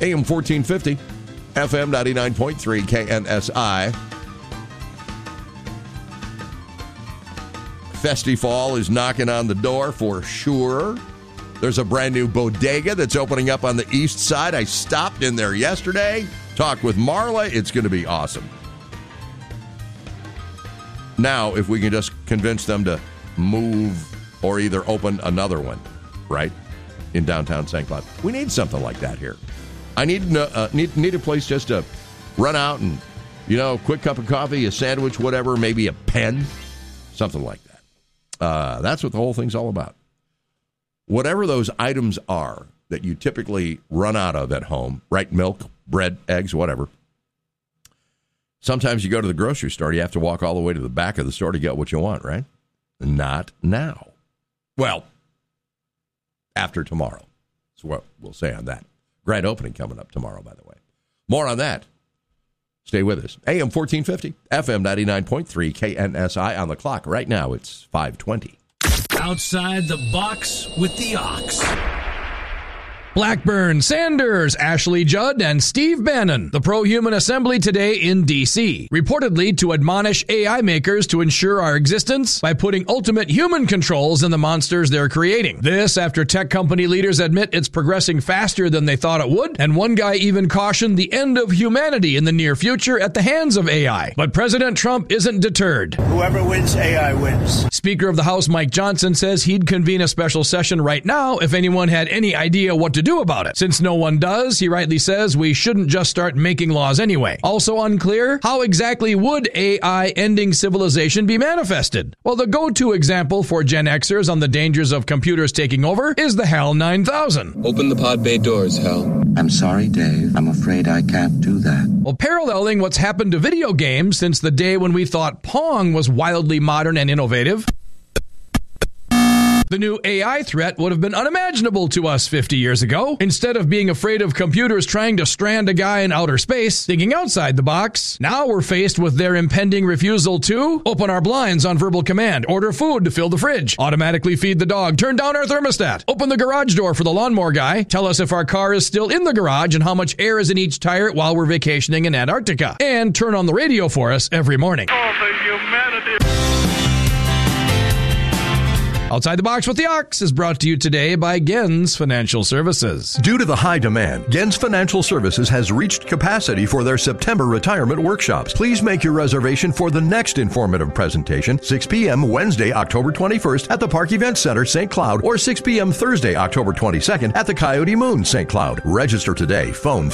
AM 1450, FM 99.3, KNSI. Festifall is knocking on the door for sure. There's a brand new bodega that's opening up on the east side. I stopped in there yesterday, talked with Marla. It's going to be awesome. Now, if we can just convince them to move or either open another one, right, in downtown St. Cloud. We need something like that here. I need a place just to run out and, quick cup of coffee, a sandwich, whatever, maybe a pen, something like that. That's what the whole thing's all about. Whatever those items are that you typically run out of at home, right? Milk, bread, eggs, whatever. Sometimes you go to the grocery store, you have to walk all the way to the back of the store to get what you want, right? Not now. Well, after tomorrow. That's what we'll say on that. Grand opening coming up tomorrow, by the way. More on that. Stay with us. AM 1450, FM 99.3, KNSI on the clock. Right now, it's 5:20. Outside the box with the Ox. Blackburn, Sanders, Ashley Judd, and Steve Bannon. The Pro-Human Assembly today in D.C., reportedly to admonish AI makers to ensure our existence by putting ultimate human controls in the monsters they're creating. This after tech company leaders admit it's progressing faster than they thought it would, and one guy even cautioned the end of humanity in the near future at the hands of AI. But President Trump isn't deterred. Whoever wins, AI wins. Speaker of the House Mike Johnson says he'd convene a special session right now if anyone had any idea what to do about it. Since no one does, he rightly says we shouldn't just start making laws anyway. Also unclear, how exactly would AI ending civilization be manifested? Well, the go-to example for Gen Xers on the dangers of computers taking over is the HAL 9000. Open the pod bay doors, Hal. I'm sorry, Dave. I'm afraid I can't do that. Well, paralleling what's happened to video games since the day when we thought Pong was wildly modern and innovative, the new AI threat would have been unimaginable to us 50 years ago. Instead of being afraid of computers trying to strand a guy in outer space, thinking outside the box, now we're faced with their impending refusal to open our blinds on verbal command, order food to fill the fridge, automatically feed the dog, turn down our thermostat, open the garage door for the lawnmower guy, tell us if our car is still in the garage and how much air is in each tire while we're vacationing in Antarctica, and turn on the radio for us every morning. Oh, the humanity. Outside the Box with the Ox is brought to you today by Gens Financial Services. Due to the high demand, Gens Financial Services has reached capacity for their September retirement workshops. Please make your reservation for the next informative presentation, 6 p.m. Wednesday, October 21st at the Park Event Center, St. Cloud, or 6 p.m. Thursday, October 22nd at the Coyote Moon, St. Cloud. Register today. Phone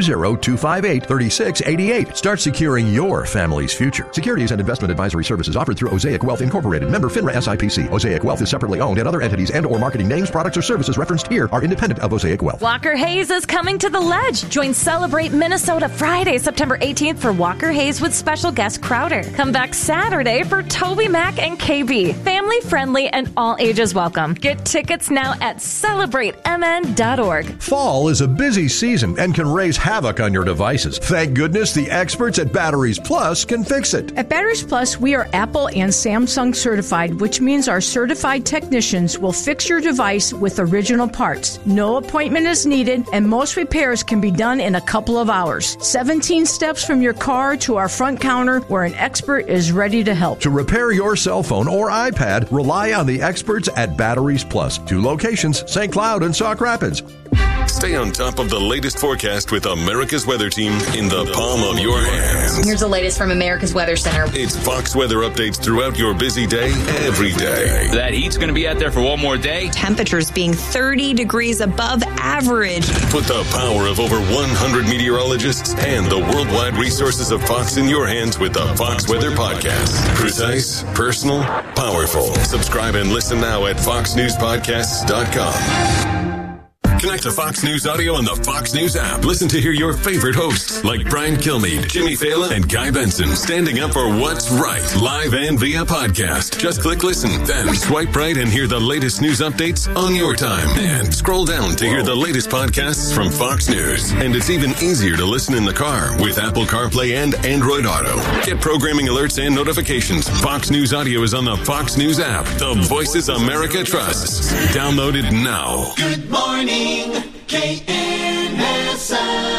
320-258-3688. Start securing your family's future. Securities and investment advisory services offered through Osaic Wealth Incorporated. Member FINRA SIPC. Osaic Wealth is separately owned, and other entities and or marketing names, products, or services referenced here are independent of Osaic Wealth. Walker Hayes is coming to the Ledge. Join Celebrate Minnesota Friday, September 18th for Walker Hayes with special guest Crowder. Come back Saturday for Toby Mac and KB. Family friendly and all ages welcome. Get tickets now at celebratemn.org. Fall is a busy season and can raise havoc on your devices. Thank goodness the experts at Batteries Plus can fix it. At Batteries Plus, we are Apple and Samsung certified, which means our certified technicians will fix your device with original parts. No appointment is needed, and most repairs can be done in a couple of hours. 17 steps from your car to our front counter where an expert is ready to help. To repair your cell phone or iPad, rely on the experts at Batteries Plus. 2 locations, St. Cloud and Sauk Rapids. Stay on top of the latest forecast with America's Weather Team in the palm of your hands. Here's the latest from America's Weather Center. It's Fox weather updates throughout your busy day, every day. That heat's going to be out there for one more day. Temperatures being 30 degrees above average. Put the power of over 100 meteorologists and the worldwide resources of Fox in your hands with the Fox Weather Podcast. Precise, personal, powerful. Subscribe and listen now at foxnewspodcasts.com. Connect to Fox News Audio on the Fox News app. Listen to hear your favorite hosts like Brian Kilmeade, Jimmy Fallon, and Guy Benson standing up for what's right, live and via podcast. Just click listen, then swipe right and hear the latest news updates on your time. And scroll down to hear the latest podcasts from Fox News. And it's even easier to listen in the car with Apple CarPlay and Android Auto. Get programming alerts and notifications. Fox News Audio is on the Fox News app. The voices America trusts. Download it now. Good morning, KNSI.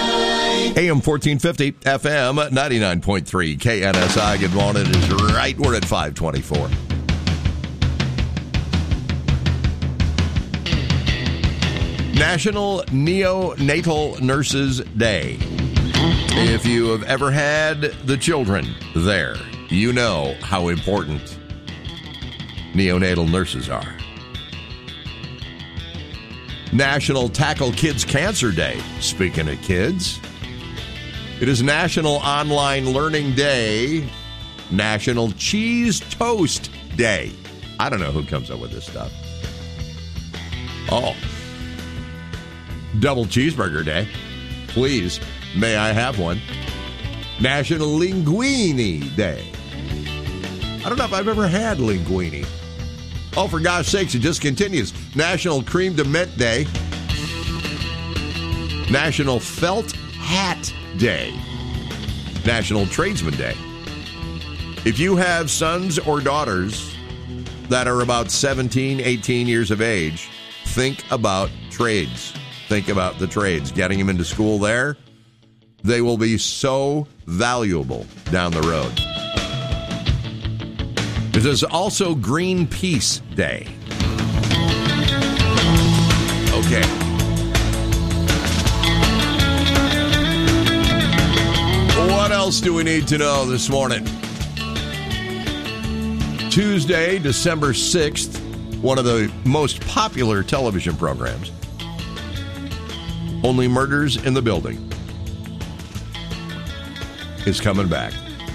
AM 1450, FM 99.3, KNSI. Good morning. It is right. We're at 524. National Neonatal Nurses Day. If you have ever had the children there, you know how important neonatal nurses are. National Tackle Kids Cancer Day. Speaking of kids, it is National Online Learning Day, National Cheese Toast Day. I don't know who comes up with this stuff. Oh. Double Cheeseburger Day. Please, may I have one? National Linguine Day. I don't know if I've ever had linguine. Oh, for gosh sakes, it just continues. National Cream de Mint Day. National Felt Hat Day. National Tradesman Day. If you have sons or daughters that are about 17, 18 years of age, think about trades. Think about the trades. Getting them into school there, they will be so valuable down the road. It is also Greenpeace Day. Okay. What else do we need to know this morning? Tuesday, December 6th, one of the most popular television programs, Only Murders in the Building, is coming back.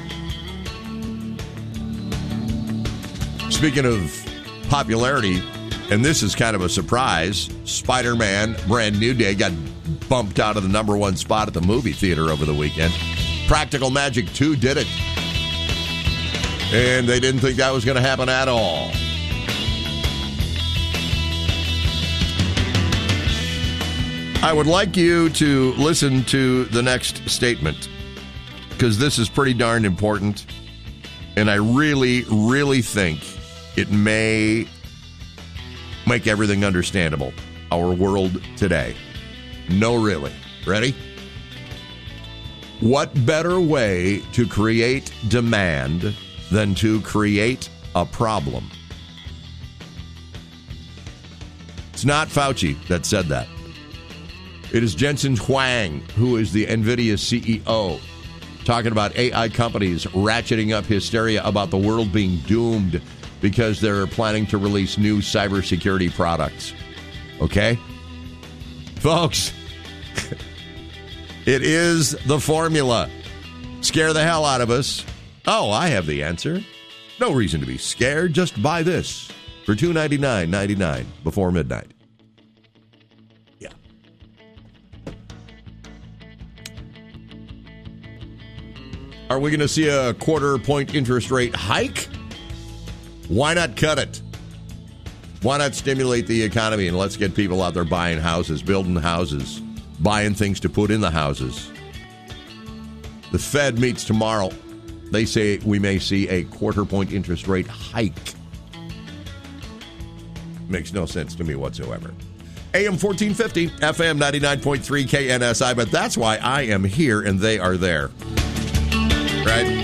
Speaking of popularity, and this is kind of a surprise, Spider-Man Brand New Day got bumped out of the number one spot at the movie theater over the weekend. Practical Magic 2 did it. And they didn't think that was going to happen at all. I would like you to listen to the next statement, because this is pretty darn important, and I really, really think it may make everything understandable. Our world today. No, really. Ready? What better way to create demand than to create a problem? It's not Fauci that said that. It is Jensen Huang, who is the NVIDIA CEO, talking about AI companies ratcheting up hysteria about the world being doomed because they're planning to release new cybersecurity products. Okay? Folks, it is the formula. Scare the hell out of us. Oh, I have the answer. No reason to be scared. Just buy this for $299.99 before midnight. Yeah. Are we going to see a quarter-point interest rate hike? Why not cut it? Why not stimulate the economy and let's get people out there buying houses, building houses, buying things to put in the houses? The Fed meets tomorrow. They say we may see a quarter-point interest rate hike. Makes no sense to me whatsoever. AM 1450, FM 99.3 KNSI, but that's why I am here and they are there. Right?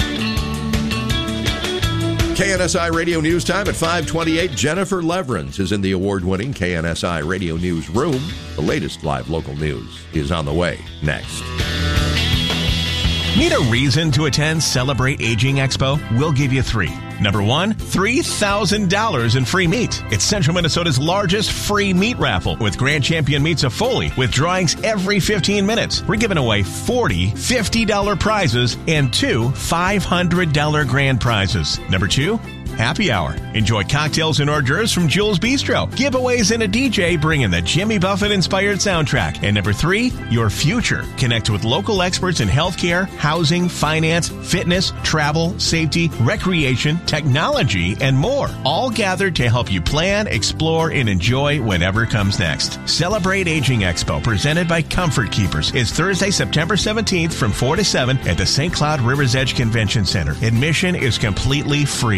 KNSI Radio News Time at 5:28. Jennifer Leverins is in the award-winning KNSI Radio News Room. The latest live local news is on the way next. Need a reason to attend Celebrate Aging Expo? We'll give you three. Number one, $3,000 in free meat. It's Central Minnesota's largest free meat raffle with Grand Champion Meats of Foley with drawings every 15 minutes. We're giving away 40 $50 prizes and 2 $500 grand prizes. Number two, happy hour. Enjoy cocktails and hors d'oeuvres from Jules Bistro. Giveaways and a DJ bringing the Jimmy Buffett-inspired soundtrack. And number three, your future. Connect with local experts in healthcare, housing, finance, fitness, travel, safety, recreation, technology, and more. All gathered to help you plan, explore, and enjoy whatever comes next. Celebrate Aging Expo, presented by Comfort Keepers, is Thursday, September 17th from 4 to 7 at the St. Cloud River's Edge Convention Center. Admission is completely free, and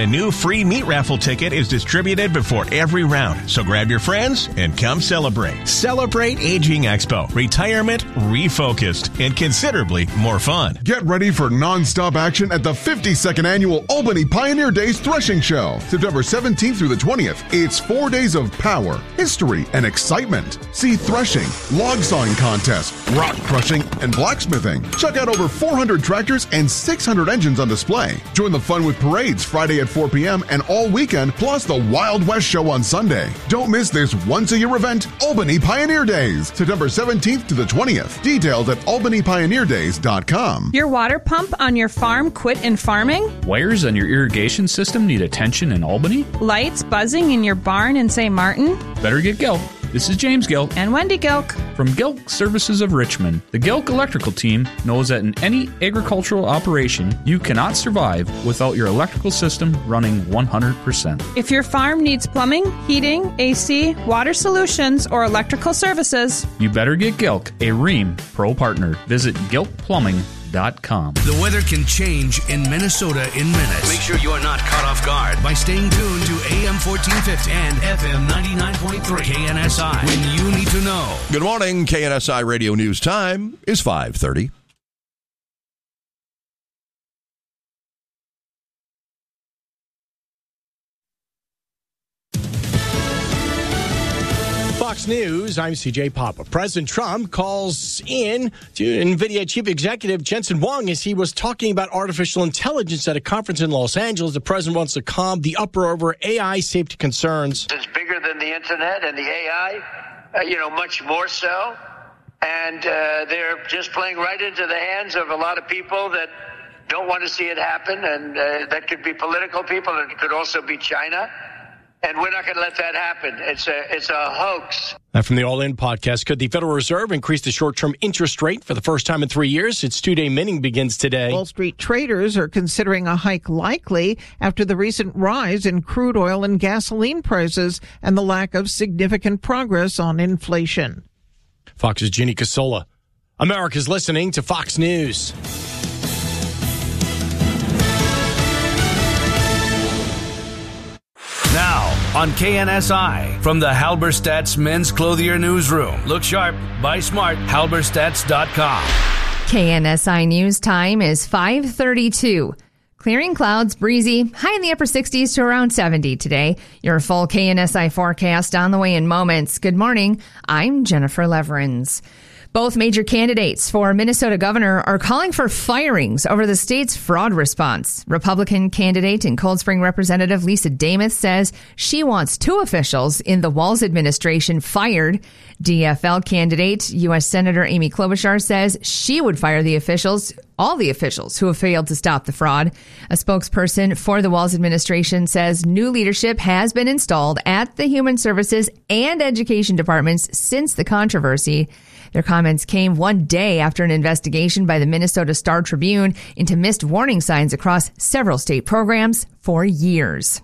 A new free meat raffle ticket is distributed before every round, so grab your friends and come celebrate. Celebrate Aging Expo. Retirement refocused and considerably more fun. Get ready for non-stop action at the 52nd Annual Albany Pioneer Days Threshing Show, September 17th through the 20th. It's 4 days of power, history, and excitement. See threshing, log sawing contests, rock crushing, and blacksmithing. Check out over 400 tractors and 600 engines on display. Join the fun with parades Friday at 4 p.m. and all weekend, plus the Wild West Show on Sunday. Don't miss this once-a-year event, Albany Pioneer Days, September 17th to the 20th. Details at albanypioneerdays.com. Your water pump on your farm quit in farming? Wires on your irrigation system need attention in Albany? Lights buzzing in your barn in St. Martin? Better get Gilk. This is James Gilk. And Wendy Gilk. From Gilk Services of Richmond. The Gilk Electrical team knows that in any agricultural operation, you cannot survive without your electrical system running 100%. If your farm needs plumbing, heating, AC, water solutions, or electrical services, you better get Gilk, a Rheem Pro partner. Visit gilkplumbing.com. The weather can change in Minnesota in minutes. Make sure you are not caught off guard by staying tuned to AM 1450 and FM 99.3 KNSI when you need to know. Good morning. KNSI Radio News time is 5:30. Fox News, I'm CJ Papa. President Trump calls in to NVIDIA Chief Executive Jensen Huang as he was talking about artificial intelligence at a conference in Los Angeles. The president wants to calm the uproar over AI safety concerns. It's bigger than the internet and the AI, much more so. And they're just playing right into the hands of a lot of people that don't want to see it happen. And that could be political people. And it could also be China. And we're not going to let that happen. It's a hoax. And from the All In podcast, could the Federal Reserve increase the short-term interest rate for the first time in 3 years? Its two-day meeting begins today. Wall Street traders are considering a hike likely after the recent rise in crude oil and gasoline prices and the lack of significant progress on inflation. Fox's Ginny Casola. America's listening to Fox News. Now, on KNSI, from the Halberstadt's Men's Clothier Newsroom. Look sharp, buy smart, halberstadts.com. KNSI News time is 5:32. Clearing clouds, breezy, high in the upper 60s to around 70 today. Your full KNSI forecast on the way in moments. Good morning. I'm Jennifer Leverins. Both major candidates for Minnesota governor are calling for firings over the state's fraud response. Republican candidate and Cold Spring Representative Lisa Demuth says she wants 2 officials in the Walz administration fired. DFL candidate U.S. Senator Amy Klobuchar says she would fire all the officials who have failed to stop the fraud. A spokesperson for the Walz administration says new leadership has been installed at the Human Services and Education departments since the controversy. Their comments came one day after an investigation by the Minnesota Star Tribune into missed warning signs across several state programs for years.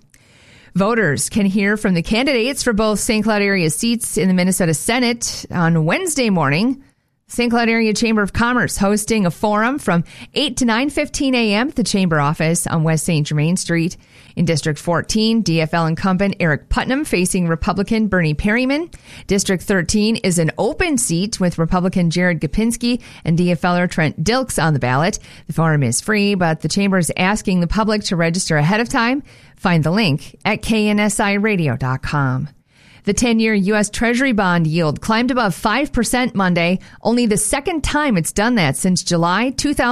Voters can hear from the candidates for both St. Cloud area seats in the Minnesota Senate on Wednesday morning. St. Cloud Area Chamber of Commerce hosting a forum from 8 to 9:15 a.m. at the Chamber office on West St. Germain Street. In District 14, DFL incumbent Eric Putnam facing Republican Bernie Perryman. District 13 is an open seat with Republican Jared Gopinski and DFLer Trent Dilks on the ballot. The forum is free, but the Chamber is asking the public to register ahead of time. Find the link at KNSIRadio.com. The 10-year U.S. Treasury bond yield climbed above 5% Monday, only the second time it's done that since July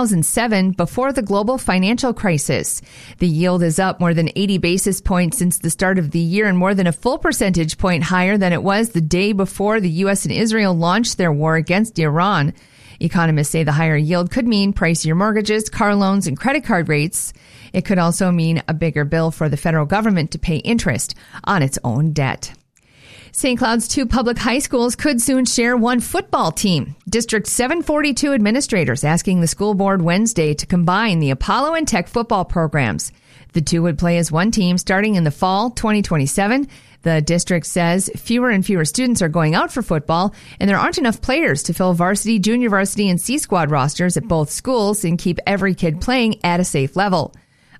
2007, before the global financial crisis. The yield is up more than 80 basis points since the start of the year and more than a full percentage point higher than it was the day before the U.S. and Israel launched their war against Iran. Economists say the higher yield could mean pricier mortgages, car loans, and credit card rates. It could also mean a bigger bill for the federal government to pay interest on its own debt. St. Cloud's 2 public high schools could soon share one football team. District 742 administrators asking the school board Wednesday to combine the Apollo and Tech football programs. The 2 would play as one team starting in the fall 2027. The district says fewer and fewer students are going out for football, and there aren't enough players to fill varsity, junior varsity, and C-squad rosters at both schools and keep every kid playing at a safe level.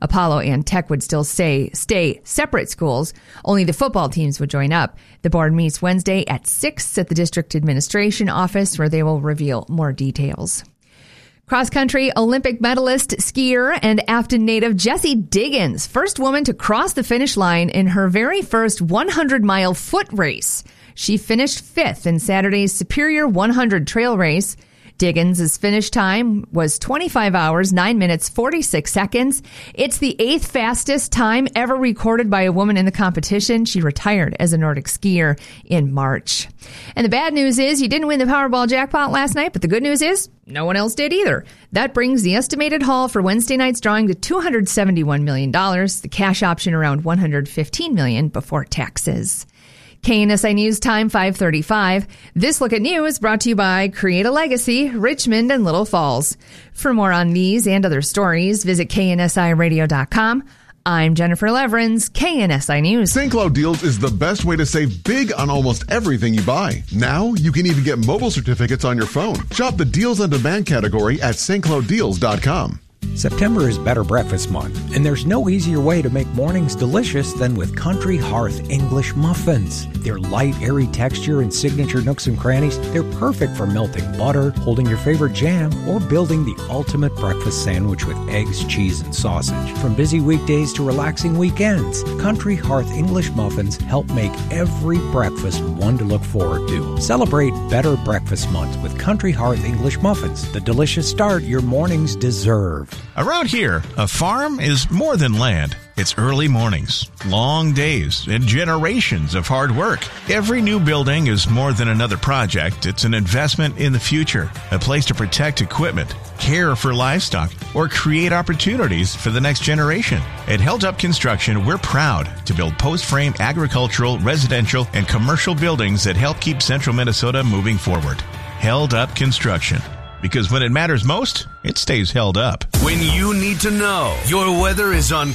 Apollo and Tech would still stay separate schools. Only the football teams would join up. The board meets Wednesday at 6 at the district administration office, where they will reveal more details. Cross-country Olympic medalist, skier, and Afton native Jessie Diggins, first woman to cross the finish line in her very first 100-mile foot race. She finished 5th in Saturday's Superior 100 trail race. Diggins' finish time was 25 hours, 9 minutes, 46 seconds. It's the 8th fastest time ever recorded by a woman in the competition. She retired as a Nordic skier in March. And the bad news is you didn't win the Powerball jackpot last night, but the good news is no one else did either. That brings the estimated haul for Wednesday night's drawing to $271 million, the cash option around $115 million before taxes. KNSI News Time 5:35. This look at news brought to you by Create a Legacy, Richmond and Little Falls. For more on these and other stories, visit KNSIRadio.com. I'm Jennifer Leverins, KNSI News. St. Cloud Deals is the best way to save big on almost everything you buy. Now, you can even get mobile certificates on your phone. Shop the Deals on Demand category at stclouddeals.com. September is Better Breakfast Month, and there's no easier way to make mornings delicious than with Country Hearth English muffins. Their light, airy texture and signature nooks and crannies, they're perfect for melting butter, holding your favorite jam, or building the ultimate breakfast sandwich with eggs, cheese, and sausage. From busy weekdays to relaxing weekends, Country Hearth English muffins help make every breakfast one to look forward to. Celebrate Better Breakfast Month with Country Hearth English muffins, the delicious start your mornings deserve. Around here, a farm is more than land. It's early mornings, long days, and generations of hard work. Every new building is more than another project. It's an investment in the future, a place to protect equipment, care for livestock, or create opportunities for the next generation. At Held Up Construction, we're proud to build post-frame agricultural, residential, and commercial buildings that help keep central Minnesota moving forward. Held Up Construction. Because when it matters most, it stays held up. When you need to know, your weather is on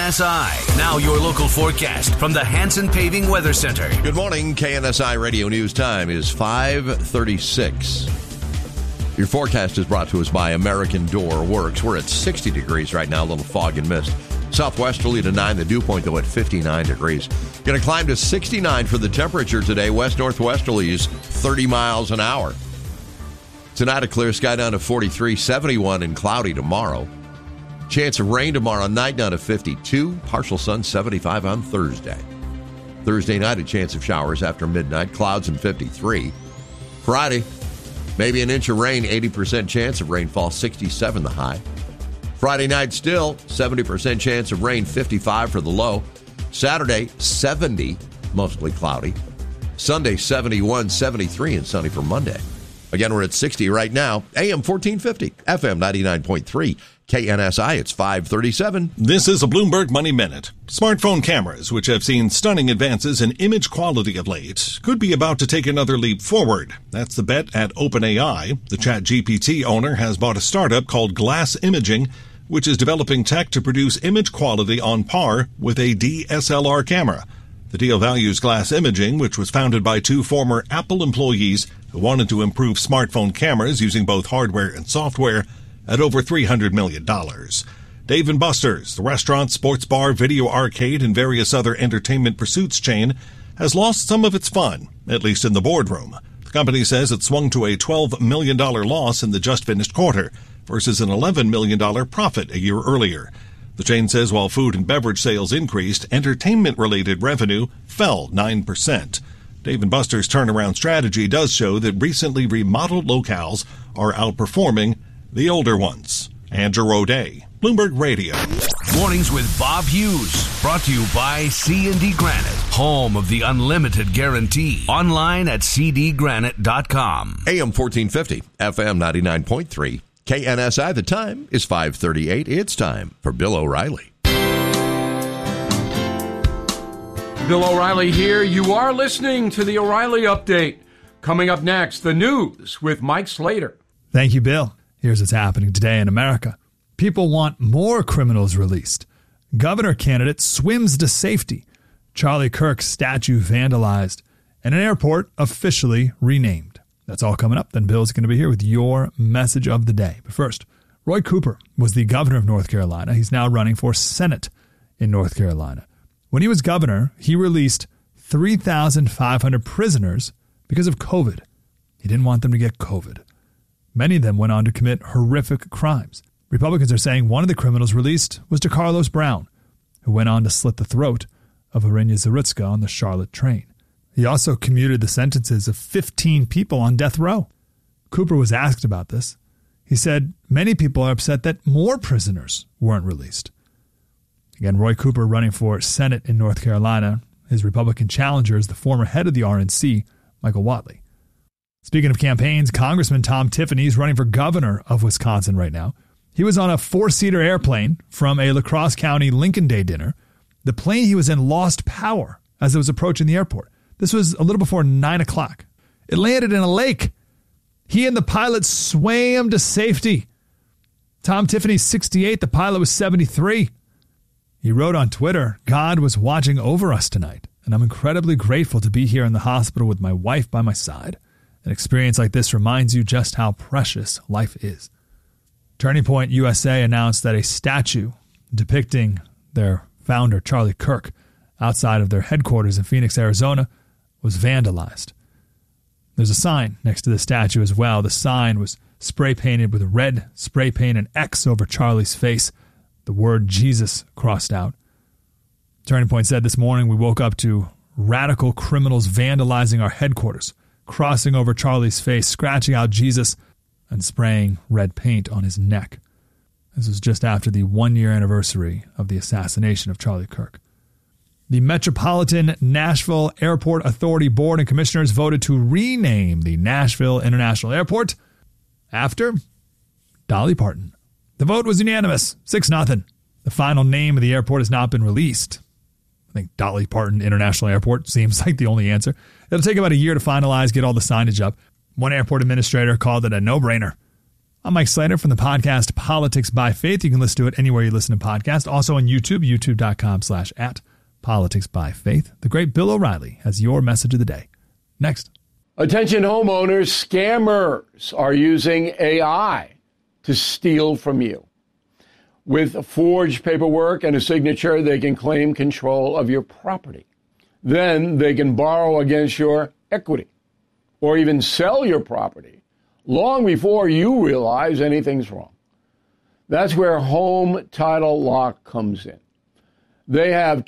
KNSI. Now your local forecast from the Hanson Paving Weather Center. Good morning. KNSI Radio News Time is 5:36. Your forecast is brought to us by American Door Works. We're at 60 degrees right now, a little fog and mist. Southwesterly to 9, the dew point, though, at 59 degrees. Going to climb to 69 for the temperature today. West-northwesterly is 30 miles an hour. Tonight, a clear sky down to 43, 71 and cloudy tomorrow. Chance of rain tomorrow night down to 52. Partial sun, 75 on Thursday. Thursday night, a chance of showers after midnight. Clouds and 53. Friday, maybe an inch of rain, 80% chance of rainfall, 67 the high. Friday night still, 70% chance of rain, 55 for the low. Saturday, 70, mostly cloudy. Sunday, 71, 73 and sunny for Monday. Again, we're at 60 right now. AM 1450, FM 99.3, KNSI. It's 5:37. This is a Bloomberg Money Minute. Smartphone cameras, which have seen stunning advances in image quality of late, could be about to take another leap forward. That's the bet at OpenAI. The ChatGPT owner has bought a startup called Glass Imaging, which is developing tech to produce image quality on par with a DSLR camera. The deal values Glass Imaging, which was founded by two former Apple employees who wanted to improve smartphone cameras using both hardware and software, at over $300 million. Dave & Buster's, the restaurant, sports bar, video arcade, and various other entertainment pursuits chain, has lost some of its fun, at least in the boardroom. The company says it swung to a $12 million loss in the just-finished quarter versus an $11 million profit a year earlier. The chain says while food and beverage sales increased, entertainment-related revenue fell 9%. Dave & Buster's turnaround strategy does show that recently remodeled locales are outperforming the older ones. Andrew O'Day, Bloomberg Radio. Mornings with Bob Hughes, brought to you by C&D Granite, home of the unlimited guarantee. Online at cdgranite.com. AM 1450, FM 99.3. KNSI, the time is 5:38. It's time for Bill O'Reilly. Bill O'Reilly here. You are listening to the O'Reilly Update. Coming up next, the news with Mike Slater. Thank you, Bill. Here's what's happening today in America. People want more criminals released. Governor candidate swims to safety. Charlie Kirk's statue vandalized. And an airport officially renamed. That's all coming up. Then Bill's going to be here with your message of the day. But first, Roy Cooper was the governor of North Carolina. He's now running for Senate in North Carolina. When he was governor, he released 3,500 prisoners because of COVID. He didn't want them to get COVID. Many of them went on to commit horrific crimes. Republicans are saying one of the criminals released was DeCarlos Brown, who went on to slit the throat of Arinya Zarutska on the Charlotte train. He also commuted the sentences of 15 people on death row. Cooper was asked about this. He said many people are upset that more prisoners weren't released. Again, Roy Cooper running for Senate in North Carolina. His Republican challenger is the former head of the RNC, Michael Whatley. Speaking of campaigns, Congressman Tom Tiffany is running for governor of Wisconsin right now. He was on a 4-seater airplane from a La Crosse County Lincoln Day dinner. The plane he was in lost power as it was approaching the airport. This was a little before 9 o'clock. It landed in a lake. He and the pilot swam to safety. Tom Tiffany's 68. The pilot was 73. He wrote on Twitter, "God was watching over us tonight, and I'm incredibly grateful to be here in the hospital with my wife by my side. An experience like this reminds you just how precious life is." Turning Point USA announced that a statue depicting their founder, Charlie Kirk, outside of their headquarters in Phoenix, Arizona, was vandalized. There's a sign next to the statue as well. The sign was spray painted with red spray paint and X over Charlie's face. The word Jesus crossed out. Turning Point said this morning we woke up to radical criminals vandalizing our headquarters, crossing over Charlie's face, scratching out Jesus, and spraying red paint on his neck. This was just after the 1-year anniversary of the assassination of Charlie Kirk. The Metropolitan Nashville Airport Authority Board and Commissioners voted to rename the Nashville International Airport after Dolly Parton. The vote was unanimous, 6-0. The final name of the airport has not been released. I think Dolly Parton International Airport seems like the only answer. It'll take about a year to finalize, get all the signage up. One airport administrator called it a no-brainer. I'm Mike Slater from the podcast Politics by Faith. You can listen to it anywhere you listen to podcasts. Also on YouTube, youtube.com/@politicsbyfaith. The great Bill O'Reilly has your message of the day. Next. Attention homeowners, scammers are using AI to steal from you. With forged paperwork and a signature, they can claim control of your property. Then they can borrow against your equity or even sell your property long before you realize anything's wrong. That's where Home Title Lock comes in. They have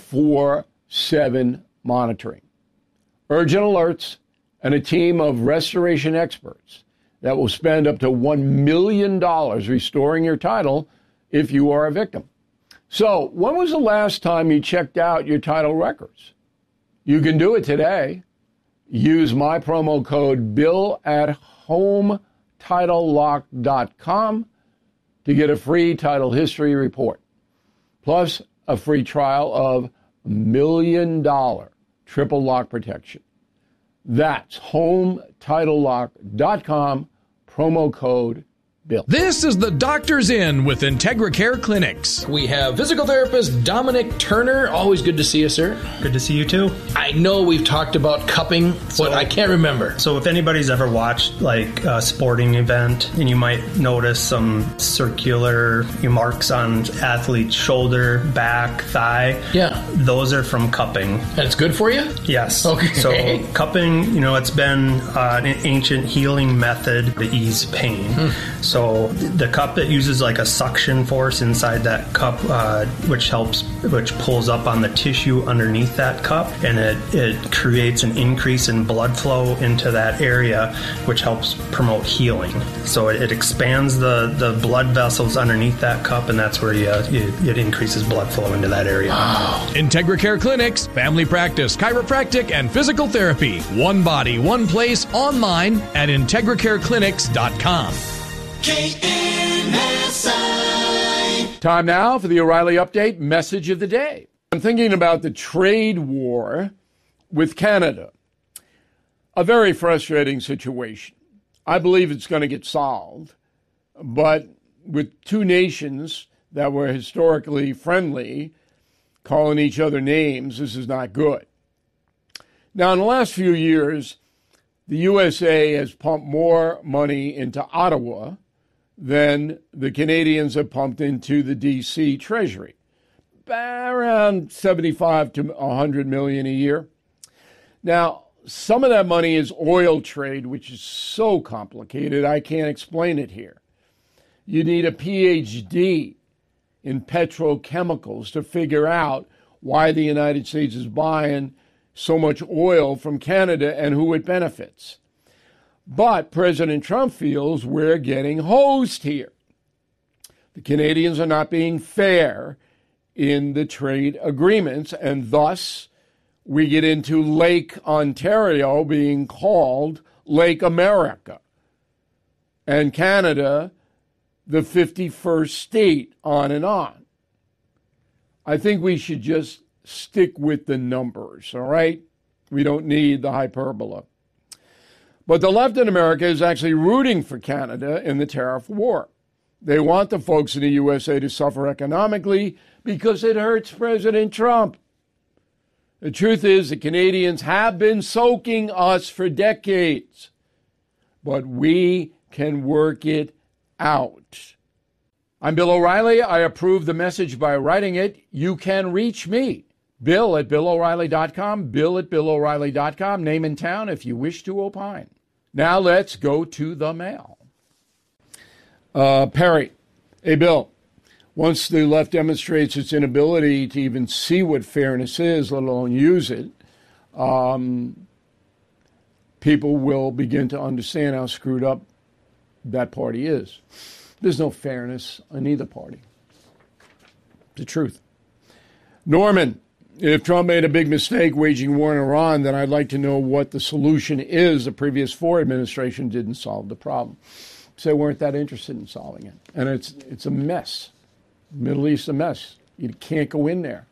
24/7 monitoring, urgent alerts, and a team of restoration experts that will spend up to $1 million restoring your title if you are a victim. So, when was the last time you checked out your title records? You can do it today. Use my promo code BILL at HomeTitleLock.com to get a free title history report, plus a free trial of $1 million triple lock protection. That's HomeTitleLock.com, promo code BILL. This is the Doctor's Inn with Integra Care Clinics. We have physical therapist Dominic Turner. Always good to see you, sir. Good to see you, too. I know we've talked about cupping, but I can't remember. So if anybody's ever watched like a sporting event, and you might notice some circular marks on athlete's shoulder, back, thigh. Yeah. Those are from cupping. And it's good for you? Yes. Okay. So cupping, it's been an ancient healing method to ease pain. So the cup, it uses like a suction force inside that cup, which pulls up on the tissue underneath that cup, and it creates an increase in blood flow into that area, which helps promote healing. So it expands the blood vessels underneath that cup, and that's where it increases blood flow into that area. Wow. Integra Care Clinics, family practice, chiropractic, and physical therapy. One body, one place, online at IntegraCareClinics.com. KNSI. Time now for the O'Reilly Update message of the day. I'm thinking about the trade war with Canada. A very frustrating situation. I believe it's going to get solved, but with two nations that were historically friendly calling each other names, this is not good. Now, in the last few years, the USA has pumped more money into Ottawa than the Canadians have pumped into the D.C. Treasury. Around 75 to 100 million a year. Now, some of that money is oil trade, which is so complicated, I can't explain it here. You need a PhD in petrochemicals to figure out why the United States is buying so much oil from Canada and who it benefits. But President Trump feels we're getting hosed here. The Canadians are not being fair in the trade agreements, and thus we get into Lake Ontario being called Lake America, and Canada the 51st state, on and on. I think we should just stick with the numbers, all right? We don't need the hyperbole. But the left in America is actually rooting for Canada in the tariff war. They want the folks in the USA to suffer economically because it hurts President Trump. The truth is the Canadians have been soaking us for decades, but we can work it out. I'm Bill O'Reilly. I approve the message by writing it. You can reach me, Bill at BillO'Reilly.com, Bill at BillO'Reilly.com, name and town if you wish to opine. Now let's go to the mail. Perry, hey, Bill. Once the left demonstrates its inability to even see what fairness is, let alone use it, people will begin to understand how screwed up that party is. There's no fairness on either party. The truth. Norman, if Trump made a big mistake waging war in Iran, then I'd like to know what the solution is. The previous Ford administration didn't solve the problem. So they weren't that interested in solving it. And it's a mess. Middle East a mess. You can't go in there.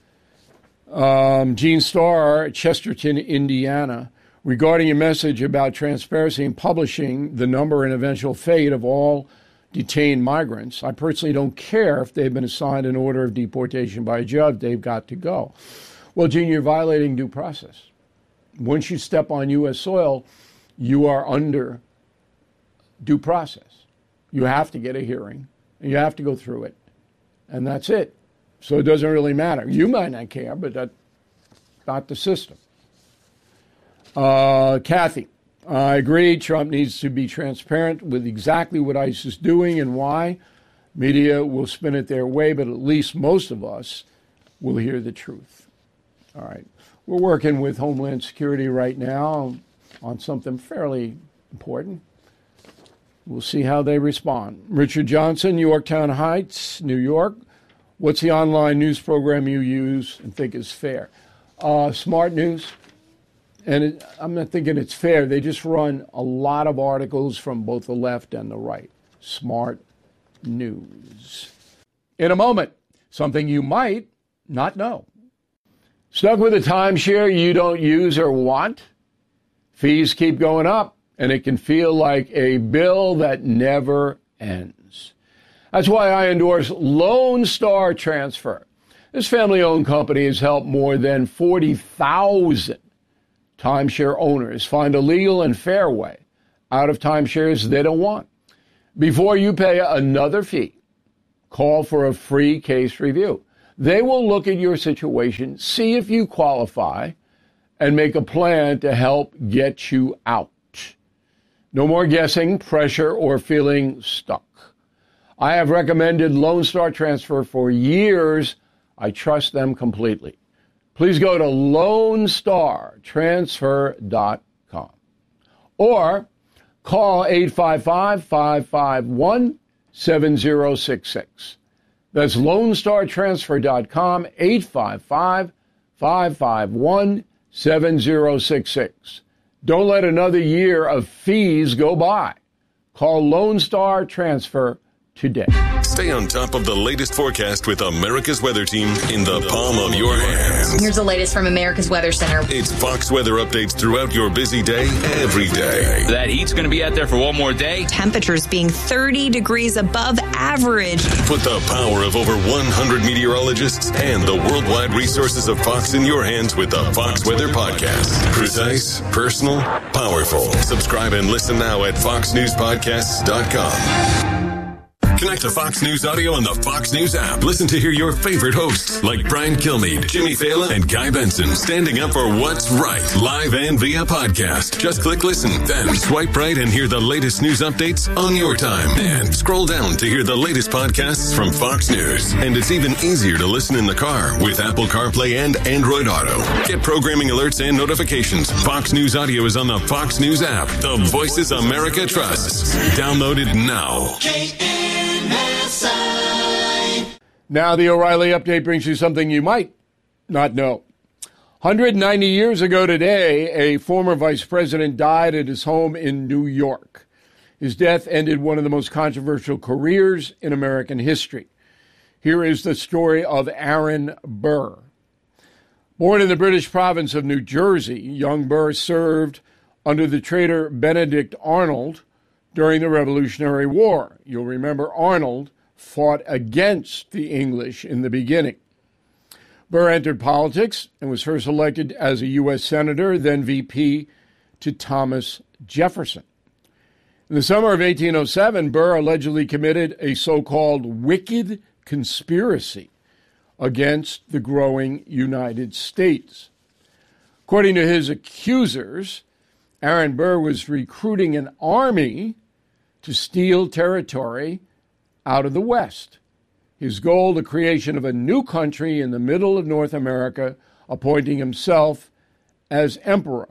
Gene Starr, Chesterton, Indiana, regarding a message about transparency in publishing the number and eventual fate of all detained migrants. I personally don't care if they've been assigned an order of deportation by a judge. They've got to go. Well, Gene, you're violating due process. Once you step on U.S. soil, you are under due process. You have to get a hearing, and you have to go through it, and that's it. So it doesn't really matter. You might not care, but that's not the system. Kathy, I agree. Trump needs to be transparent with exactly what ICE is doing and why. Media will spin it their way, but at least most of us will hear the truth. All right. We're working with Homeland Security right now on something fairly important. We'll see how they respond. Richard Johnson, Yorktown Heights, New York. What's the online news program you use and think is fair? Smart News. And I'm not thinking it's fair. They just run a lot of articles from both the left and the right. Smart News. In a moment, something you might not know. Stuck with a timeshare you don't use or want? Fees keep going up, and it can feel like a bill that never ends. That's why I endorse Lone Star Transfer. This family-owned company has helped more than 40,000 timeshare owners find a legal and fair way out of timeshares they don't want. Before you pay another fee, call for a free case review. They will look at your situation, see if you qualify, and make a plan to help get you out. No more guessing, pressure, or feeling stuck. I have recommended Lone Star Transfer for years. I trust them completely. Please go to LoneStarTransfer.com or call 855-551-7066. That's LoneStarTransfer.com, 855-551-7066. Don't let another year of fees go by. Call Lone Star Transfer today. Stay on top of the latest forecast with America's Weather Team in the palm of your hands. Here's the latest from America's Weather Center. It's Fox weather updates throughout your busy day, every day. That heat's going to be out there for one more day. Temperatures being 30 degrees above average. Put the power of over 100 meteorologists and the worldwide resources of Fox in your hands with the Fox Weather Podcast. Precise, personal, powerful. Subscribe and listen now at foxnewspodcasts.com. Connect to Fox News Audio on the Fox News app. Listen to hear your favorite hosts like Brian Kilmeade, Jimmy Fallon, and Guy Benson standing up for what's right, live and via podcast. Just click listen, then swipe right and hear the latest news updates on your time. And scroll down to hear the latest podcasts from Fox News. And it's even easier to listen in the car with Apple CarPlay and Android Auto. Get programming alerts and notifications. Fox News Audio is on the Fox News app. The Voices America trusts. Download it now. Now the O'Reilly Update brings you something you might not know. 190 years ago today, a former vice president died at his home in New York. His death ended one of the most controversial careers in American history. Here is the story of Aaron Burr. Born in the British province of New Jersey, young Burr served under the traitor Benedict Arnold during the Revolutionary War. You'll remember Arnold fought against the English in the beginning. Burr entered politics and was first elected as a U.S. Senator, then VP, to Thomas Jefferson. In the summer of 1807, Burr allegedly committed a so-called wicked conspiracy against the growing United States. According to his accusers, Aaron Burr was recruiting an army to steal territory out of the West. His goal, the creation of a new country in the middle of North America, appointing himself as emperor.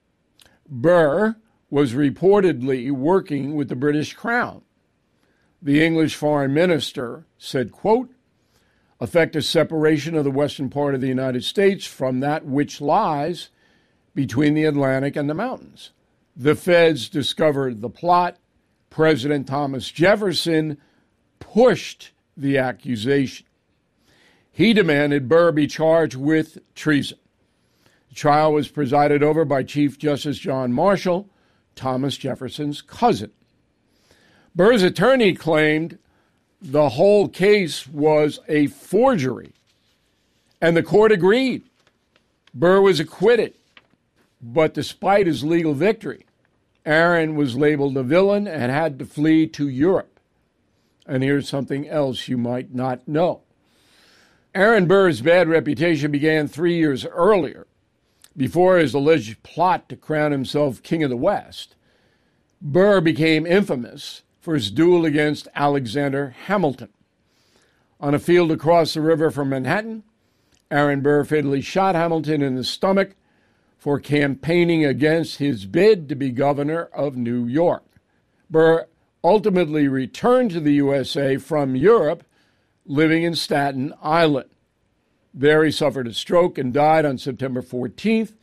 Burr was reportedly working with the British Crown. The English foreign minister said, quote, "Effect a separation of the western part of the United States from that which lies between the Atlantic and the mountains." The feds discovered the plot. President Thomas Jefferson pushed the accusation. He demanded Burr be charged with treason. The trial was presided over by Chief Justice John Marshall, Thomas Jefferson's cousin. Burr's attorney claimed the whole case was a forgery, and the court agreed. Burr was acquitted, but despite his legal victory, Aaron was labeled a villain and had to flee to Europe. And here's something else you might not know. Aaron Burr's bad reputation began 3 years earlier, before his alleged plot to crown himself King of the West. Burr became infamous for his duel against Alexander Hamilton. On a field across the river from Manhattan, Aaron Burr fatally shot Hamilton in the stomach for campaigning against his bid to be governor of New York. Burr ultimately returned to the USA from Europe, living in Staten Island. There he suffered a stroke and died on September 14th,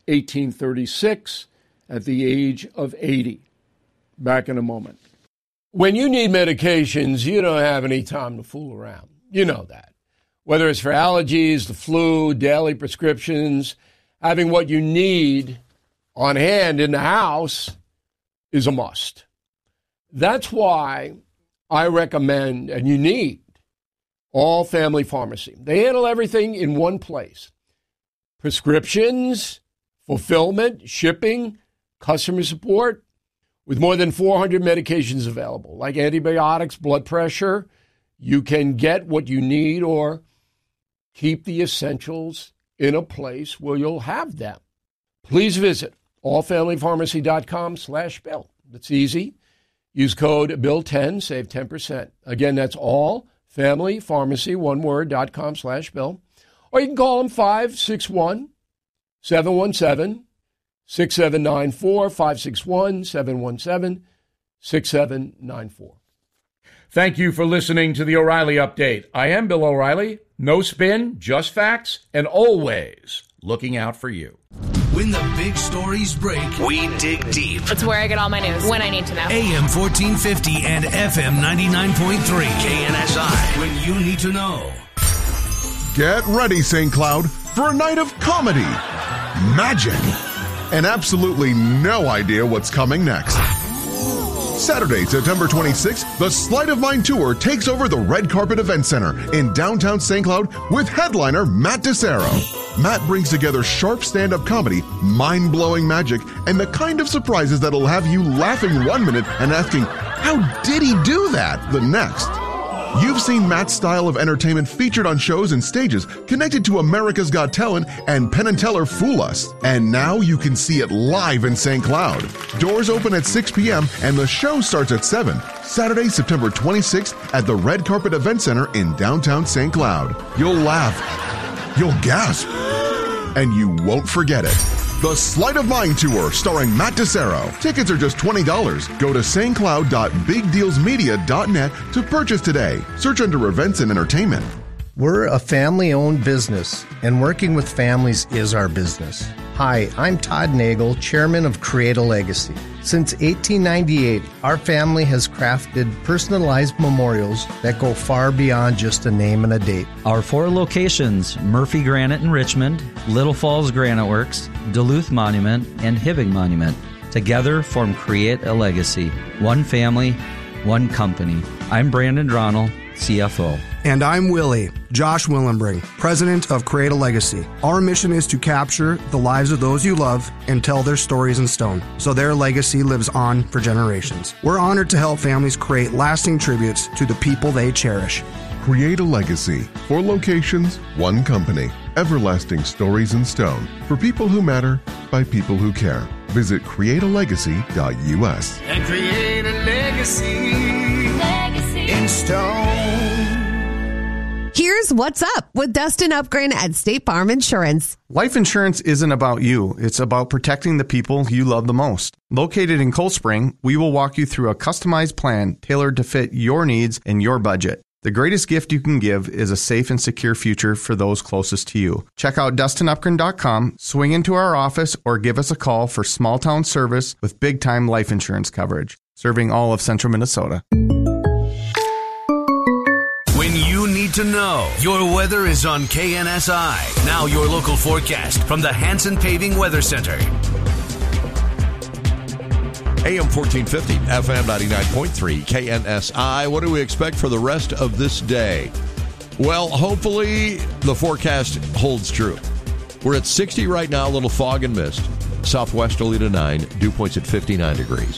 1836, at the age of 80. Back in a moment. When you need medications, you don't have any time to fool around. You know that. Whether it's for allergies, the flu, daily prescriptions, having what you need on hand in the house is a must. That's why I recommend, and you need, All Family Pharmacy. They handle everything in one place. Prescriptions, fulfillment, shipping, customer support, with more than 400 medications available, like antibiotics, blood pressure. You can get what you need or keep the essentials in a place where you'll have them. Please visit allfamilypharmacy.com/bill. It's easy. Use code BILL10, save 10%. Again, that's allfamilypharmacy, one word, .com/bill. Or you can call them 561-717-6794, 561-717-6794. Thank you for listening to the O'Reilly Update. I am Bill O'Reilly. No spin, just facts, and always looking out for you. When the big stories break, we dig deep. It's where I get all my news, when I need to know. AM 1450 and FM 99.3 KNSI, when you need to know. Get ready, St. Cloud, for a night of comedy, magic, and absolutely no idea what's coming next. Saturday, September 26th, the Sleight of Mind Tour takes over the Red Carpet Event Center in downtown St. Cloud with headliner Matt DeSaro. Matt brings together sharp stand-up comedy, mind-blowing magic, and the kind of surprises that'll have you laughing 1 minute and asking, how did he do that, the next? You've seen Matt's style of entertainment featured on shows and stages connected to America's Got Talent and Penn and Teller Fool Us. And now you can see it live in St. Cloud. Doors open at 6 p.m. and the show starts at 7. Saturday, September 26th at the Red Carpet Event Center in downtown St. Cloud. You'll laugh. You'll gasp. And you won't forget it. The Sleight of Mind Tour starring Matt DeCero. Tickets are just $20. Go to stcloud.bigdealsmedia.net to purchase today. Search under events and entertainment. We're a family-owned business, and working with families is our business. Hi, I'm Todd Nagel, chairman of Create a Legacy. Since 1898, our family has crafted personalized memorials that go far beyond just a name and a date. Our 4 locations, Murphy Granite in Richmond, Little Falls Granite Works, Duluth Monument, and Hibbing Monument, together form Create a Legacy. One family, one company. I'm Brandon Dronell, CFO. And I'm Willie, Josh Willenbring, president of Create a Legacy. Our mission is to capture the lives of those you love and tell their stories in stone, so their legacy lives on for generations. We're honored to help families create lasting tributes to the people they cherish. Create a Legacy. 4 locations, one company. Everlasting stories in stone. For people who matter, by people who care. Visit createalegacy.us. And create a legacy in stone. Here's what's up with Dustin Upgren at State Farm Insurance. Life insurance isn't about you. It's about protecting the people you love the most. Located in Cold Spring, we will walk you through a customized plan tailored to fit your needs and your budget. The greatest gift you can give is a safe and secure future for those closest to you. Check out DustinUpgren.com, swing into our office, or give us a call for small town service with big time life insurance coverage. Serving all of central Minnesota. When you need to know, your weather is on KNSI. Now your local forecast from the Hanson Paving Weather Center. AM 1450, FM 99.3, KNSI. What do we expect for the rest of this day? Well, hopefully the forecast holds true. We're at 60 right now, a little fog and mist. Southwesterly to 9, dew points at 59 degrees.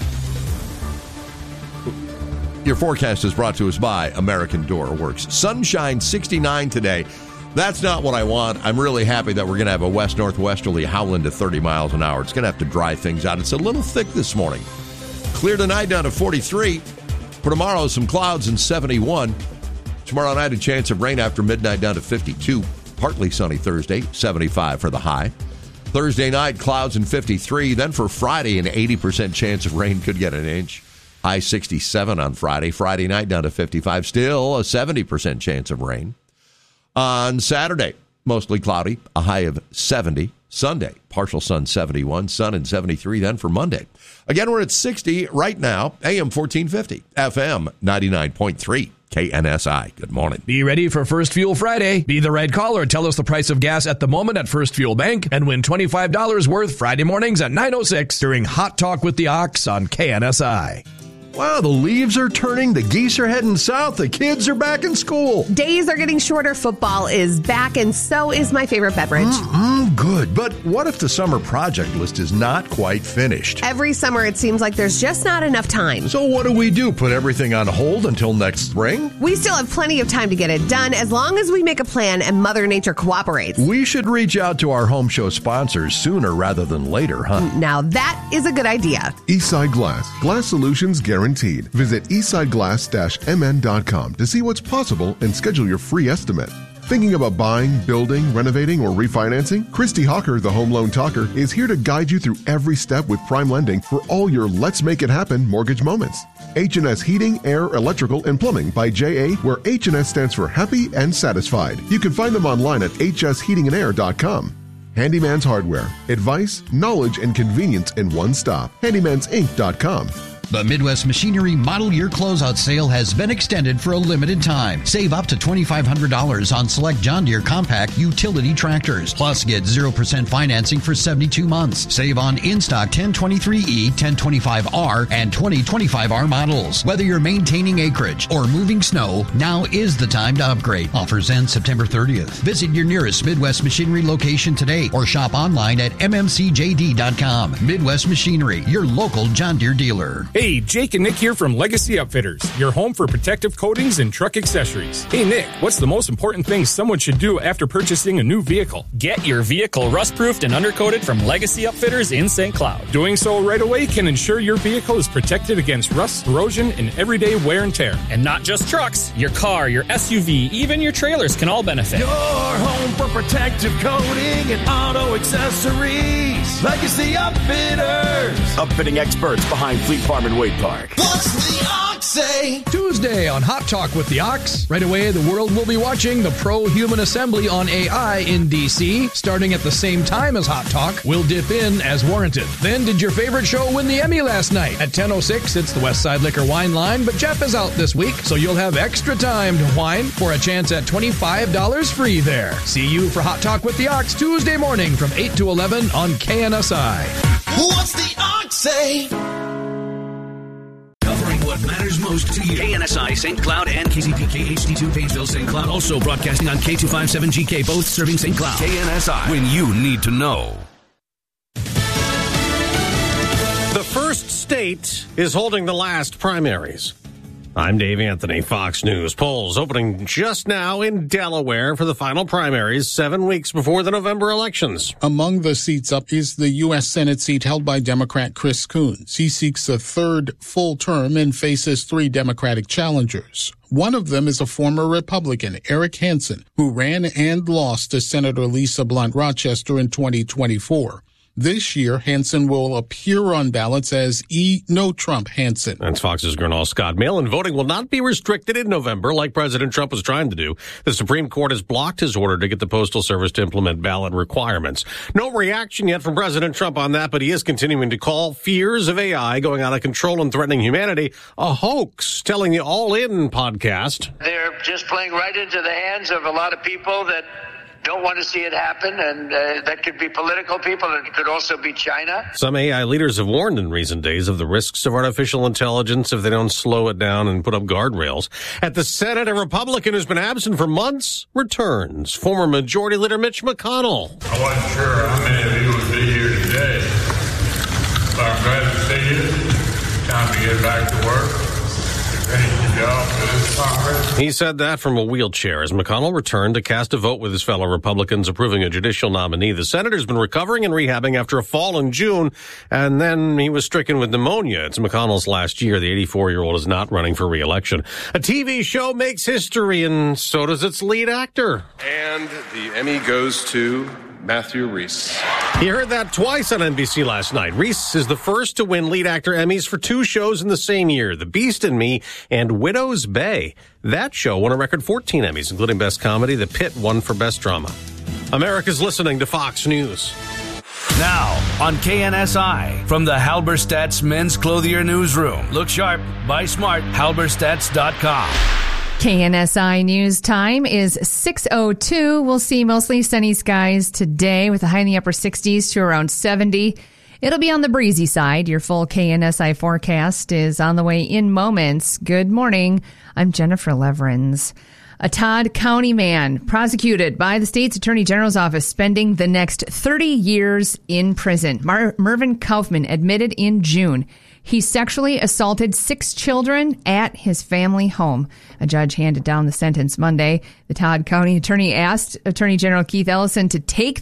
Your forecast is brought to us by American Door Works. Sunshine 69 today. That's not what I want. I'm really happy that we're going to have a west-northwesterly howling to 30 miles an hour. It's going to have to dry things out. It's a little thick this morning. Clear tonight down to 43. For tomorrow, some clouds and 71. Tomorrow night, a chance of rain after midnight down to 52. Partly sunny Thursday, 75 for the high. Thursday night, clouds and 53. Then for Friday, an 80% chance of rain, could get an inch. High 67 on Friday. Friday night down to 55. Still a 70% chance of rain. On Saturday, mostly cloudy, a high of 70. Sunday, partial sun 71, sun and 73 then for Monday. Again, we're at 60 right now, AM 1450, FM 99.3. KNSI. Good morning. Be ready for First Fuel Friday. Be the right caller. Tell us the price of gas at the moment at First Fuel Bank and win $25 worth Friday mornings at 9:06 during Hot Talk with the Ox on KNSI. Wow, the leaves are turning, the geese are heading south, the kids are back in school. Days are getting shorter, football is back, and so is my favorite beverage. Good, but what if the summer project list is not quite finished? Every summer it seems like there's just not enough time. So what do? Put everything on hold until next spring? We still have plenty of time to get it done as long as we make a plan and Mother Nature cooperates. We should reach out to our home show sponsors sooner rather than later, huh? Now that is a good idea. Eastside Glass. Glass solutions guaranteed. Visit eastsideglass-mn.com to see what's possible and schedule your free estimate. Thinking about buying, building, renovating, or refinancing? Christy Hawker, the Home Loan Talker, is here to guide you through every step with Prime Lending for all your Let's Make It Happen mortgage moments. H&S Heating, Air, Electrical, and Plumbing by J.A., where H&S stands for Happy and Satisfied. You can find them online at hsheatingandair.com. Handyman's Hardware. Advice, knowledge, and convenience in one stop. Handyman'sInc.com. The Midwest Machinery Model Year Closeout Sale has been extended for a limited time. Save up to $2,500 on select John Deere compact utility tractors. Plus, get 0% financing for 72 months. Save on in-stock 1023E, 1025R, and 2025R models. Whether you're maintaining acreage or moving snow, now is the time to upgrade. Offers end September 30th. Visit your nearest Midwest Machinery location today or shop online at mmcjd.com. Midwest Machinery, your local John Deere dealer. Hey, Jake and Nick here from Legacy Upfitters, your home for protective coatings and truck accessories. Hey, Nick, what's the most important thing someone should do after purchasing a new vehicle? Get your vehicle rust-proofed and undercoated from Legacy Upfitters in St. Cloud. Doing so right away can ensure your vehicle is protected against rust, corrosion, and everyday wear and tear. And not just trucks. Your car, your SUV, even your trailers can all benefit. Your home for protective coating and auto accessories. Legacy Upfitters. Upfitting experts behind Fleet Farm and Wade Park. What's the Ox say? Tuesday on Hot Talk with the Ox. Right away, the world will be watching the Pro-Human Assembly on AI in D.C. Starting at the same time as Hot Talk. We'll dip in as warranted. Then, did your favorite show win the Emmy last night? At 10:06, it's the West Side Liquor Wine Line, but Jeff is out this week, so you'll have extra time to whine for a chance at $25 free there. See you for Hot Talk with the Ox Tuesday morning from 8 to 11 on KNSI. What's the Ox say? Covering what matters most to you. KNSI St. Cloud and KCPK HD2 Painesville St. Cloud. Also broadcasting on K257GK, both serving St. Cloud. KNSI, when you need to know. The first state is holding the last primaries. I'm Dave Anthony, Fox News. Polls opening just now in Delaware for the final primaries 7 weeks before the November elections. Among the seats up is the U.S. Senate seat held by Democrat Chris Coons. He seeks a third full term and faces 3 Democratic challengers. One of them is a former Republican, Eric Hansen, who ran and lost to Senator Lisa Blunt Rochester in 2024. This year, Hansen will appear on ballots as No Trump Hansen. That's Fox's Gernal Scott. Mail-in voting will not be restricted in November like President Trump was trying to do. The Supreme Court has blocked his order to get the Postal Service to implement ballot requirements. No reaction yet from President Trump on that, but he is continuing to call fears of AI going out of control and threatening humanity a hoax, telling the All In podcast. They're just playing right into the hands of a lot of people that don't want to see it happen, and that could be political people, and it could also be China. Some AI leaders have warned in recent days of the risks of artificial intelligence if they don't slow it down and put up guardrails. At the Senate, a Republican who's been absent for months returns. Former Majority Leader Mitch McConnell. I wasn't sure how many of you would be here today, but I'm glad to see you. Time to get back to work. He said that from a wheelchair as McConnell returned to cast a vote with his fellow Republicans approving a judicial nominee. The senator's been recovering and rehabbing after a fall in June, and then he was stricken with pneumonia. It's McConnell's last year. The 84-year-old is not running for re-election. A TV show makes history, and so does its lead actor. And the Emmy goes to Matthew Rhys. You heard that twice on NBC last night. Rhys is the first to win lead actor Emmys for 2 shows in the same year, The Beast and Me and Widow's Bay. That show won a record 14 Emmys, including Best Comedy. The Pit won for Best Drama. America's listening to Fox News. Now, on KNSI, from the Halberstadt's Men's Clothier Newsroom. Look sharp, buy smart, halberstadts.com. KNSI News time is 6:02. We'll see mostly sunny skies today with a high in the upper 60s to around 70. It'll be on the breezy side. Your full KNSI forecast is on the way in moments. Good morning. I'm Jennifer Leverins. A Todd County man prosecuted by the state's attorney general's office spending the next 30 years in prison. Mervyn Kaufman admitted in June he sexually assaulted 6 children at his family home. A judge handed down the sentence Monday. The Todd County attorney asked Attorney General Keith Ellison to take